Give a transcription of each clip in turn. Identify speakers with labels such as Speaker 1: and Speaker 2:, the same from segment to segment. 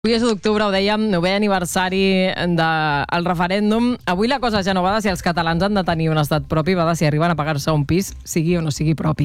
Speaker 1: Avui és d'octubre, ho dèiem, 9è aniversari del referèndum. Avui la cosa ja no va de si els catalans han de tenir un estat propi, va de si arriben a pagar-se un pis, sigui o no sigui propi,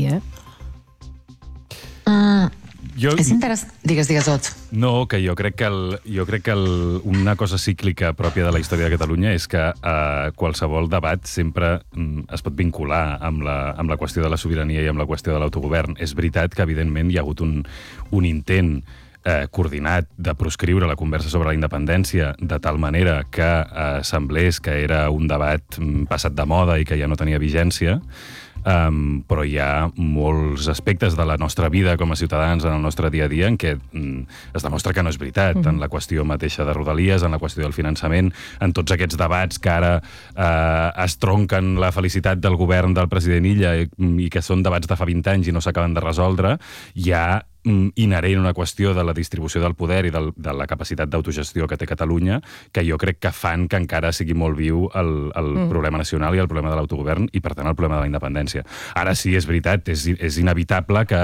Speaker 2: És interessant. Digues, Ot.
Speaker 3: No, que jo crec que una cosa cíclica pròpia de la història de Catalunya és que qualsevol debat sempre es pot vincular amb la qüestió de la sobirania i amb la qüestió de l'autogovern. És veritat que, evidentment, hi ha hagut un intent coordinat de proscriure la conversa sobre la independència de tal manera que semblés que era un debat passat de moda i que ja no tenia vigència, però hi ha molts aspectes de la nostra vida com a ciutadans en el nostre dia a dia en què es demostra que no és veritat, en la qüestió mateixa de Rodalies, en la qüestió del finançament, en tots aquests debats que ara es tronquen la felicitat del govern del president Illa i que són debats de fa 20 anys i no s'acaben de resoldre. Hi ha inherent una qüestió de la distribució del poder i de la capacitat d'autogestió que té Catalunya, que jo crec que fan que encara sigui molt viu el problema nacional i el problema de l'autogovern i, per tant, el problema de la independència. Ara sí, és veritat, és inevitable que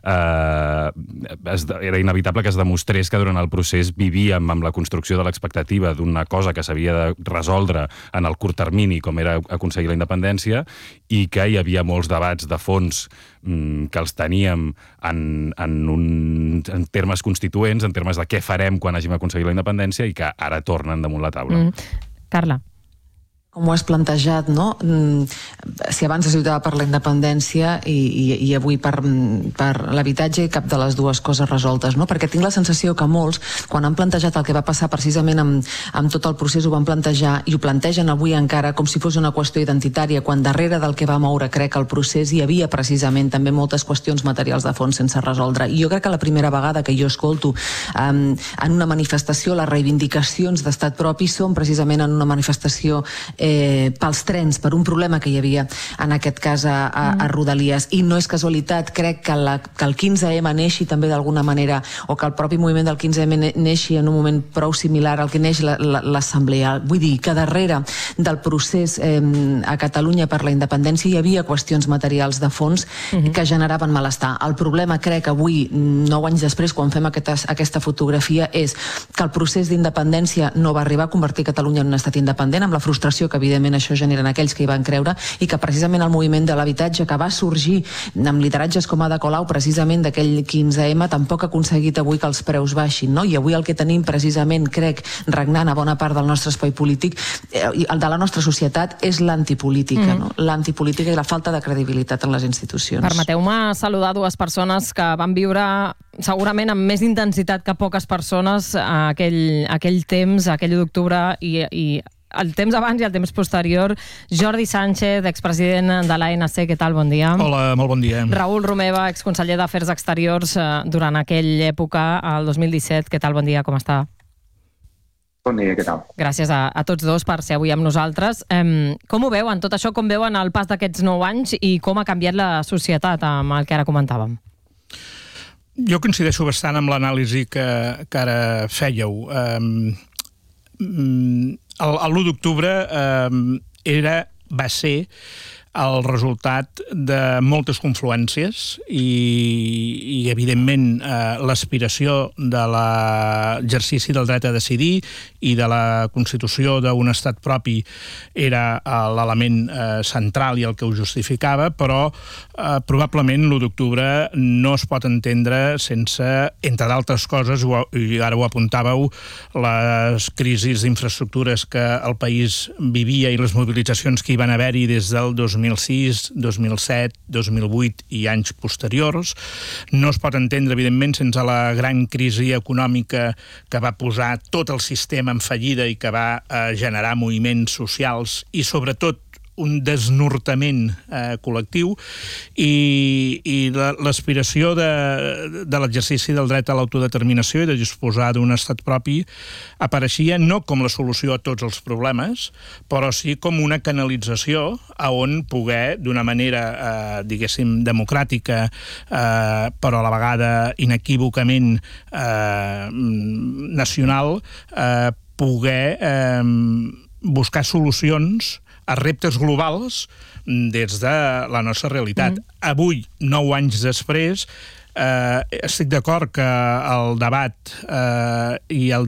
Speaker 3: era inevitable que es demostrés que durant el procés vivíem amb la construcció de l'expectativa d'una cosa que s'havia de resoldre en el curt termini, com era aconseguir la independència, i que hi havia molts debats de fons que els teníem en termes constituents, en termes de què farem quan hàgim aconseguit la independència i que ara tornen damunt la taula.
Speaker 1: Carla.
Speaker 2: Com ho has plantejat, no? Si abans es lluitava per la independència i avui per l'habitatge i cap de les dues coses resoltes, no? Perquè tinc la sensació que molts, quan han plantejat el que va passar precisament amb tot el procés, ho van plantejar i ho plantegen avui encara com si fos una qüestió identitària, quan darrere del que va moure, crec, el procés hi havia precisament també moltes qüestions materials de fons sense resoldre. I jo crec que la primera vegada que jo escolto en una manifestació les reivindicacions d'estat propi són precisament en una manifestació pels trens, per un problema que hi havia en aquest cas a Rodalies. I no és casualitat, crec que el 15M neixi també d'alguna manera, o que el propi moviment del 15M neixi en un moment prou similar al que neix l'Assemblea. Vull dir que darrere del procés a Catalunya per la independència hi havia qüestions materials de fons que generaven malestar. El problema, crec, avui, 9 anys després, quan fem aquesta fotografia, és que el procés d'independència no va arribar a convertir Catalunya en un estat independent, amb la frustració que evidentment això generen aquells que hi van creure, i que precisament el moviment de l'habitatge que va sorgir amb lideratges com Ada Colau precisament d'aquell 15M tampoc ha aconseguit avui que els preus baixin, no? I avui el que tenim precisament, crec, regnant a bona part del nostre espai polític, el de la nostra societat, és l'antipolítica, no? L'antipolítica i la falta de credibilitat en les institucions.
Speaker 1: Permeteu-me saludar dues persones que van viure segurament amb més intensitat que poques persones aquell temps, aquell d'octubre i el temps abans i el temps posterior. Jordi Sánchez, expresident de l'ANC, què tal? Bon dia.
Speaker 4: Hola, molt bon dia.
Speaker 1: Raül Romeva, exconseller d'Afers Exteriors durant aquella època, el 2017. Què tal? Bon dia, com està?
Speaker 5: Bon dia, què tal?
Speaker 1: Gràcies a tots dos per ser avui amb nosaltres. Com ho veuen, tot això, com veuen el pas d'aquests 9 anys i com ha canviat la societat amb el que ara comentàvem?
Speaker 4: Jo coincideixo bastant amb l'anàlisi que ara fèieu. L'1 d'octubre va ser el resultat de moltes confluències i evidentment, l'aspiració de l'exercici del dret a decidir i de la constitució d'un estat propi era l'element central i el que ho justificava, però probablement l'1 d'octubre no es pot entendre sense, entre d'altres coses, i ara ho apuntàveu, les crisis d'infraestructures que el país vivia i les mobilitzacions que hi van haver-hi des del 2006, 2007, 2008 i anys posteriors. No es pot entendre, evidentment, sense la gran crisi econòmica que va posar tot el sistema en fallida i que va generar moviments socials i, sobretot, un desnortament col·lectiu, i l'aspiració de l'exercici del dret a l'autodeterminació i de disposar d'un estat propi apareixia no com la solució a tots els problemes, però sí com una canalització a on poder, d'una manera, diguéssim, democràtica, però a la vegada inequívocament nacional, poder buscar solucions a reptes globals des de la nostra realitat. Avui, 9 anys després, estic d'acord que el debat i el